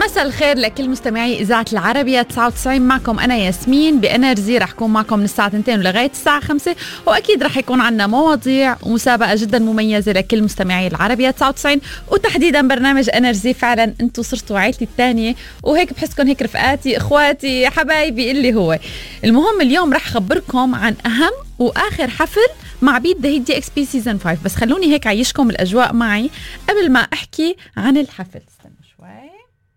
مساء الخير لكل مستمعي إذاعة العربية 99. معكم أنا ياسمين بإنرجي. رح كون معكم من الساعة 2 لغاية الساعة 5، وأكيد رح يكون عنا مواضيع ومسابقة جدا مميزة لكل مستمعي العربية 99، وتحديدا برنامج إنرجي. فعلا أنتوا صرتوا عائلتي الثانية، وهيك بحسكم هيك رفقاتي إخواتي حبايبي اللي هو. المهم اليوم رح خبركم عن أهم وآخر حفل مع بيت ذا هيت دي اكس بي سيزن 5. بس خلوني هيك عيشكم الأجواء معي قبل ما أحكي عن الحفل. استنوا شوي،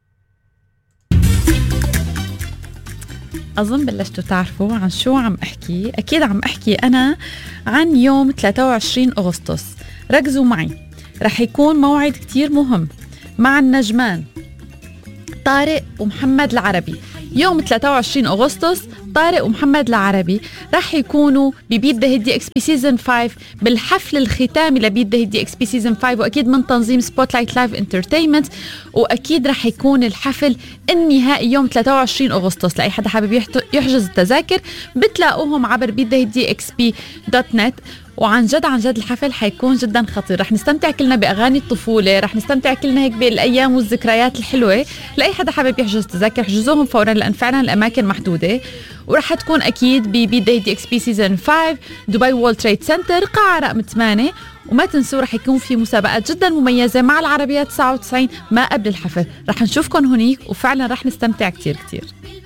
أظن بلشتوا تعرفوا عن شو عم أحكي. أكيد عم أحكي أنا عن يوم 23 أغسطس. ركزوا معي، رح يكون موعد كتير مهم مع النجمان طارق ومحمد العربي. يوم 23 أغسطس طارق ومحمد العربي رح يكونوا ببيت ذا هيت دي اكس بي سيزن 5 بالحفل الختامي لبيت ذا هيت دي اكس بي سيزن 5، واكيد من تنظيم سبوت لايت لايف انترتينمنت. واكيد رح يكون الحفل النهائي يوم 23 أغسطس. لاي حدا حابب يحجز التذاكر بتلاقوهم عبر bithehitdxp.net. وعن جد الحفل حيكون جدا خطير. رح نستمتع كلنا بأغاني الطفولة، رح نستمتع كلنا هيك بالأيام والذكريات الحلوة. لأي حدا حابب يحجز تذاكر حجزوهم فورا، لأن فعلا الأماكن محدودة. ورح تكون أكيد ببيت ذا هيت دي اكس بي سيزن 5 دبي وورلد تريد سنتر قاعة رقم 8. وما تنسوا رح يكون في مسابقات جدا مميزة مع العربية 99 ما قبل الحفل. رح نشوفكم هنيك وفعلا رح نستمتع كتير.